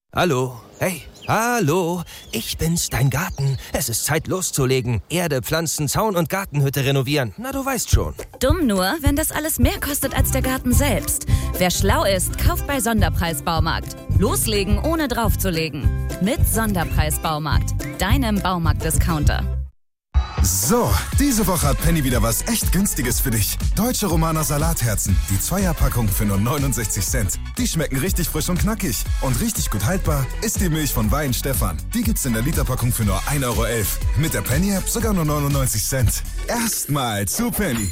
Hallo? Hey, hallo? Ich bin's, dein Garten. Es ist Zeit loszulegen. Erde, Pflanzen, Zaun und Gartenhütte renovieren. Na, du weißt schon. Dumm nur, wenn das alles mehr kostet als der Garten selbst. Wer schlau ist, kauft bei Sonderpreis Baumarkt. Loslegen, ohne draufzulegen. Mit Sonderpreis Baumarkt. Deinem Baumarkt-Discounter. So, diese Woche hat Penny wieder was echt Günstiges für dich. Deutsche Romaner Salatherzen. Die 2er-Packung für nur 69 Cent. Die schmecken richtig frisch und knackig. Und richtig gut haltbar ist die Milch von Wein Stefan. Die gibt's in der Literpackung für nur 1,11 Euro. Mit der Penny-App sogar nur 99 Cent. Erstmal zu Penny.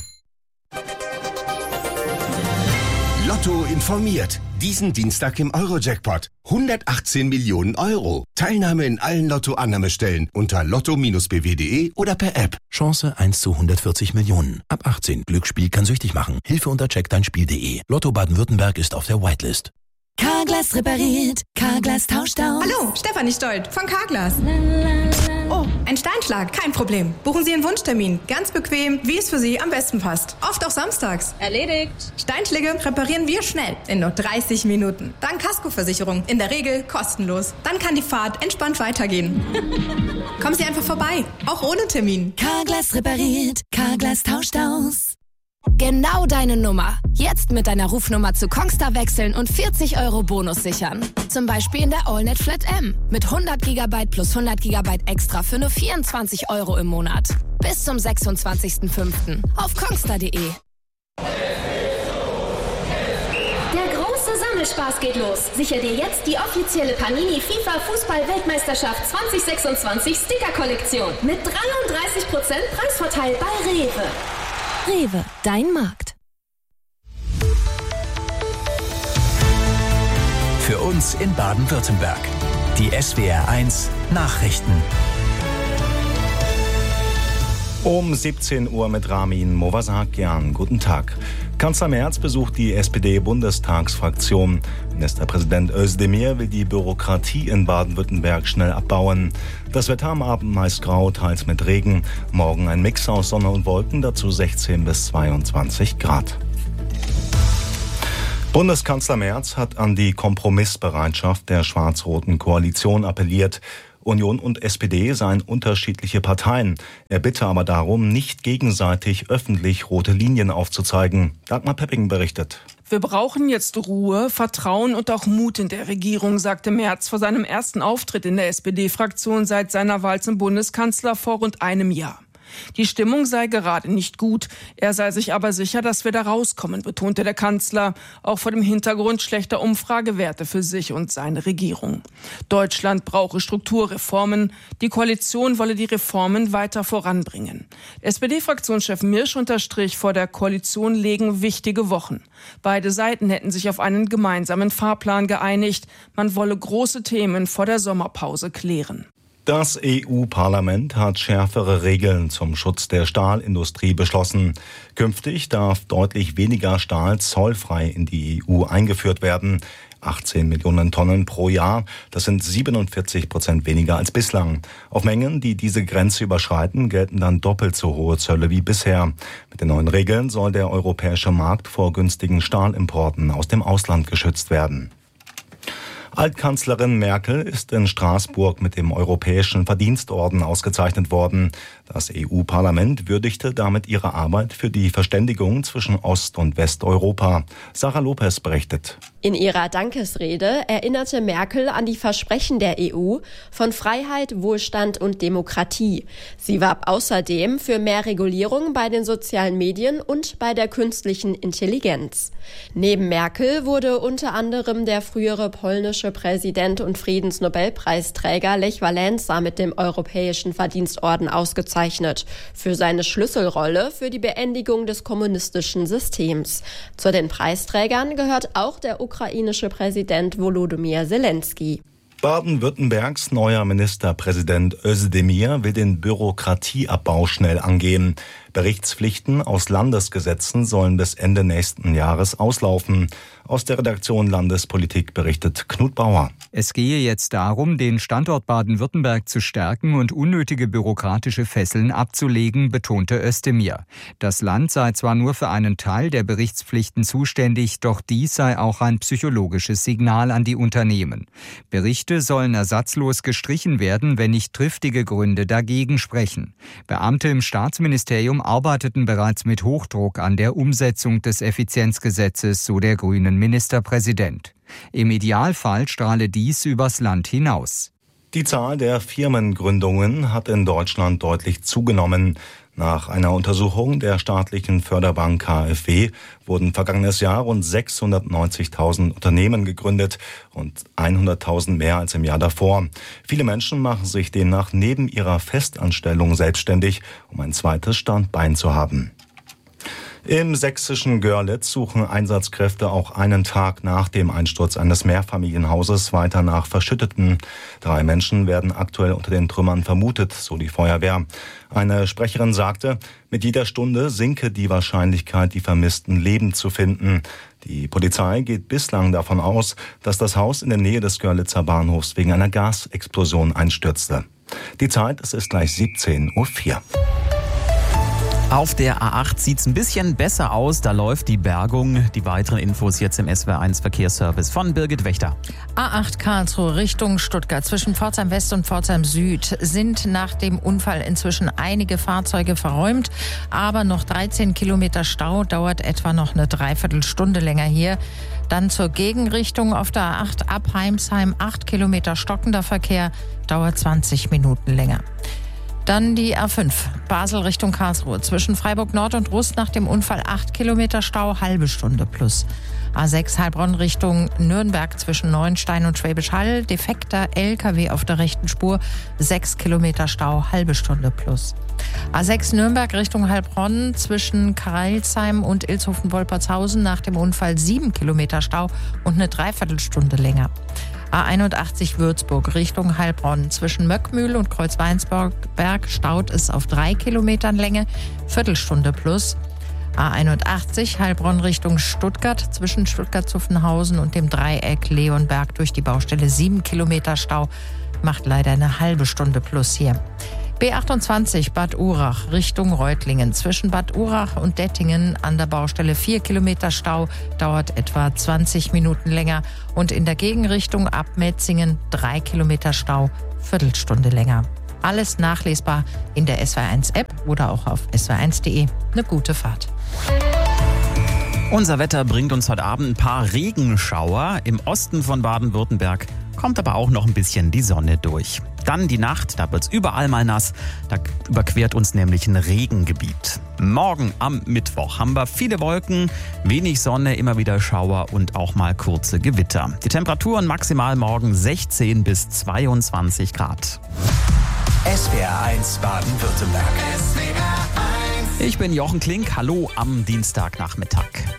Lotto informiert. Diesen Dienstag im Euro-Jackpot. 118 Millionen Euro. Teilnahme in allen Lotto-Annahmestellen unter lotto-bw.de oder per App. Chance 1 zu 140 Millionen. Ab 18. Glücksspiel kann süchtig machen. Hilfe unter checkdeinspiel.de. Lotto Baden-Württemberg ist auf der Whitelist. Carglass repariert. Carglass tauscht aus. Hallo, Stefanie Stolt von Carglass. Oh, ein Steinschlag, kein Problem. Buchen Sie Ihren Wunschtermin. Ganz bequem, wie es für Sie am besten passt. Oft auch samstags. Erledigt. Steinschläge reparieren wir schnell, in nur 30 Minuten. Dank Kaskoversicherung, in der Regel kostenlos. Dann kann die Fahrt entspannt weitergehen. Kommen Sie einfach vorbei, auch ohne Termin. Carglass repariert. Carglass tauscht aus. Genau deine Nummer. Jetzt mit deiner Rufnummer zu Kongstar wechseln und 40 Euro Bonus sichern. Zum Beispiel in der AllNet Flat M. Mit 100 GB plus 100 GB extra für nur 24 Euro im Monat. Bis zum 26.05. auf kongstar.de. Der große Sammelspaß geht los. Sichere dir jetzt die offizielle Panini FIFA Fußball-Weltmeisterschaft 2026 Sticker-Kollektion. Mit 33% Preisvorteil bei Rewe. Rewe, dein Markt. Für uns in Baden-Württemberg. Die SWR1 Nachrichten. Um 17 Uhr mit Ramin Movasakian. Guten Tag. Kanzler Merz besucht die SPD-Bundestagsfraktion. Ministerpräsident Özdemir will die Bürokratie in Baden-Württemberg schnell abbauen. Das Wetter am Abend meist grau, teils mit Regen. Morgen ein Mix aus Sonne und Wolken, dazu 16 bis 22 Grad. Bundeskanzler Merz hat an die Kompromissbereitschaft der schwarz-roten Koalition appelliert. Union und SPD seien unterschiedliche Parteien. Er bitte aber darum, nicht gegenseitig öffentlich rote Linien aufzuzeigen. Dagmar Pepping berichtet. Wir brauchen jetzt Ruhe, Vertrauen und auch Mut in der Regierung, sagte Merz vor seinem ersten Auftritt in der SPD-Fraktion seit seiner Wahl zum Bundeskanzler vor rund einem Jahr. Die Stimmung sei gerade nicht gut. Er sei sich aber sicher, dass wir da rauskommen, betonte der Kanzler, auch vor dem Hintergrund schlechter Umfragewerte für sich und seine Regierung. Deutschland brauche Strukturreformen. Die Koalition wolle die Reformen weiter voranbringen. SPD-Fraktionschef Mirsch unterstrich, vor der Koalition liegen wichtige Wochen. Beide Seiten hätten sich auf einen gemeinsamen Fahrplan geeinigt. Man wolle große Themen vor der Sommerpause klären. Das EU-Parlament hat schärfere Regeln zum Schutz der Stahlindustrie beschlossen. Künftig darf deutlich weniger Stahl zollfrei in die EU eingeführt werden. 18 Millionen Tonnen pro Jahr, das sind 47% weniger als bislang. Auf Mengen, die diese Grenze überschreiten, gelten dann doppelt so hohe Zölle wie bisher. Mit den neuen Regeln soll der europäische Markt vor günstigen Stahlimporten aus dem Ausland geschützt werden. Altkanzlerin Merkel ist in Straßburg mit dem Europäischen Verdienstorden ausgezeichnet worden. Das EU-Parlament würdigte damit ihre Arbeit für die Verständigung zwischen Ost- und Westeuropa. Sarah Lopez berichtet. In ihrer Dankesrede erinnerte Merkel an die Versprechen der EU von Freiheit, Wohlstand und Demokratie. Sie warb außerdem für mehr Regulierung bei den sozialen Medien und bei der künstlichen Intelligenz. Neben Merkel wurde unter anderem der frühere polnische Präsident und Friedensnobelpreisträger Lech Wałęsa mit dem Europäischen Verdienstorden ausgezeichnet für seine Schlüsselrolle für die Beendigung des kommunistischen Systems. Zu den Preisträgern gehört auch der ukrainische Präsident Volodymyr Zelensky. Baden-Württembergs neuer Ministerpräsident Özdemir will den Bürokratieabbau schnell angehen. Berichtspflichten aus Landesgesetzen sollen bis Ende nächsten Jahres auslaufen. Aus der Redaktion Landespolitik berichtet Knut Bauer. Es gehe jetzt darum, den Standort Baden-Württemberg zu stärken und unnötige bürokratische Fesseln abzulegen, betonte Özdemir. Das Land sei zwar nur für einen Teil der Berichtspflichten zuständig, doch dies sei auch ein psychologisches Signal an die Unternehmen. Berichte sollen ersatzlos gestrichen werden, wenn nicht triftige Gründe dagegen sprechen. Beamte im Staatsministerium arbeiteten bereits mit Hochdruck an der Umsetzung des Effizienzgesetzes, so der grünen Ministerpräsident. Im Idealfall strahle dies übers Land hinaus. Die Zahl der Firmengründungen hat in Deutschland deutlich zugenommen. Nach einer Untersuchung der staatlichen Förderbank KfW wurden vergangenes Jahr rund 690.000 Unternehmen gegründet und 100.000 mehr als im Jahr davor. Viele Menschen machen sich demnach neben ihrer Festanstellung selbstständig, um ein zweites Standbein zu haben. Im sächsischen Görlitz suchen Einsatzkräfte auch einen Tag nach dem Einsturz eines Mehrfamilienhauses weiter nach Verschütteten. 3 Menschen werden aktuell unter den Trümmern vermutet, so die Feuerwehr. Eine Sprecherin sagte, mit jeder Stunde sinke die Wahrscheinlichkeit, die Vermissten lebend zu finden. Die Polizei geht bislang davon aus, dass das Haus in der Nähe des Görlitzer Bahnhofs wegen einer Gasexplosion einstürzte. Die Zeit, es ist gleich 17:04 Uhr. Auf der A8 sieht es ein bisschen besser aus, da läuft die Bergung. Die weiteren Infos jetzt im SWR1 Verkehrsservice von Birgit Wächter. A8 Karlsruhe Richtung Stuttgart zwischen Pforzheim West und Pforzheim Süd sind nach dem Unfall inzwischen einige Fahrzeuge verräumt, aber noch 13 Kilometer Stau, dauert etwa noch eine Dreiviertelstunde länger hier. Dann zur Gegenrichtung auf der A8 ab Heimsheim 8 Kilometer stockender Verkehr, dauert 20 Minuten länger. Dann die A5, Basel Richtung Karlsruhe. Zwischen Freiburg Nord und Rust nach dem Unfall 8 Kilometer Stau, halbe Stunde plus. A6 Heilbronn Richtung Nürnberg zwischen Neuenstein und Schwäbisch Hall. Defekter LKW auf der rechten Spur, 6 Kilometer Stau, halbe Stunde plus. A6 Nürnberg Richtung Heilbronn zwischen Karlsheim und Ilshofen-Wolpertshausen nach dem Unfall 7 Kilometer Stau und eine Dreiviertelstunde länger. A81 Würzburg Richtung Heilbronn. Zwischen Möckmühl und Kreuzweinsberg staut es auf 3 Kilometern Länge, Viertelstunde plus. A81 Heilbronn Richtung Stuttgart. Zwischen Stuttgart-Zuffenhausen und dem Dreieck Leonberg durch die Baustelle 7 Kilometer Stau, macht leider eine halbe Stunde plus hier. B28 Bad Urach Richtung Reutlingen. Zwischen Bad Urach und Dettingen an der Baustelle 4 Kilometer Stau, dauert etwa 20 Minuten länger. Und in der Gegenrichtung ab Metzingen 3 Kilometer Stau, Viertelstunde länger. Alles nachlesbar in der SWR1-App oder auch auf swr1.de. Eine gute Fahrt. Unser Wetter bringt uns heute Abend ein paar Regenschauer. Im Osten von Baden-Württemberg kommt aber auch noch ein bisschen die Sonne durch. Dann die Nacht, da wird's überall mal nass. Da überquert uns nämlich ein Regengebiet. Morgen am Mittwoch haben wir viele Wolken, wenig Sonne, immer wieder Schauer und auch mal kurze Gewitter. Die Temperaturen maximal morgen 16 bis 22 Grad. SWR1 Baden-Württemberg. Ich bin Jochen Klink. Hallo am Dienstagnachmittag.